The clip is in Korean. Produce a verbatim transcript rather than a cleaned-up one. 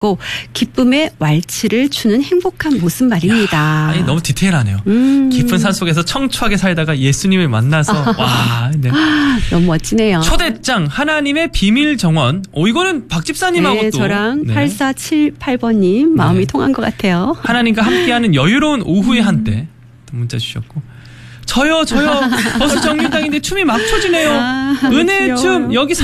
고 기쁨의 왈츠를 추는 행복한 모습 말입니다. 야, 아니, 너무 디테일하네요. 음. 깊은 산속에서 청초하게 살다가 예수님을 만나서 와, 네. 너무 멋지네요. 초대장 하나님의 비밀 정원. 오, 이거는 박 집사님하고 네, 또 저랑 네. 팔사칠팔 번님 마음이 네. 통한 것 같아요. 하나님과 함께하는 여유로운 오후의 한때 문자 주셨고 저요 저요 버스 정류장인데 춤이 막 춰지네요. 아, 은혜의 귀여워요. 춤 여기